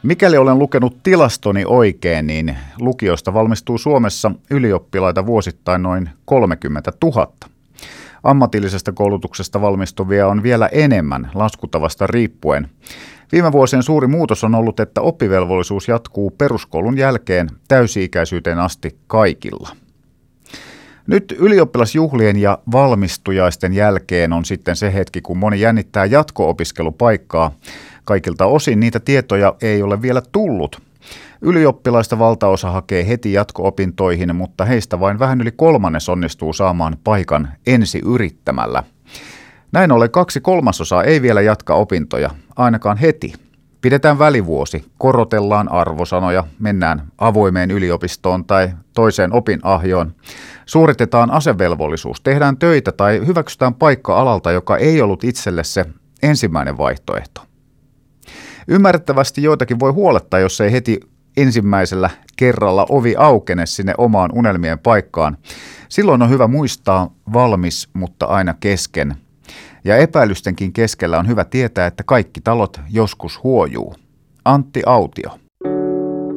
Mikäli olen lukenut tilastoni oikein, niin lukiosta valmistuu Suomessa ylioppilaita vuosittain noin 30 000. Ammatillisesta koulutuksesta valmistuvia on vielä enemmän laskutavasta riippuen. Viime vuosien suuri muutos on ollut, että oppivelvollisuus jatkuu peruskoulun jälkeen täysi-ikäisyyteen asti kaikilla. Nyt ylioppilasjuhlien ja valmistujaisten jälkeen on sitten se hetki, kun moni jännittää jatko-opiskelupaikkaa. Kaikilta osin niitä tietoja ei ole vielä tullut. Ylioppilaista valtaosa hakee heti jatko-opintoihin, mutta heistä vain vähän yli kolmannes onnistuu saamaan paikan ensi yrittämällä. Näin ollen 2/3 ei vielä jatka opintoja, ainakaan heti. Pidetään välivuosi, korotellaan arvosanoja, mennään avoimeen yliopistoon tai toiseen opinahjoon. Suoritetaan asevelvollisuus, tehdään töitä tai hyväksytään paikka alalta, joka ei ollut itselle se ensimmäinen vaihtoehto. Ymmärrettävästi joitakin voi huolettaa, jos ei heti ensimmäisellä kerralla ovi aukene sinne omaan unelmien paikkaan. Silloin on hyvä muistaa valmis, mutta aina kesken. Ja epäilystenkin keskellä on hyvä tietää, että kaikki talot joskus huojuu. Antti Autio.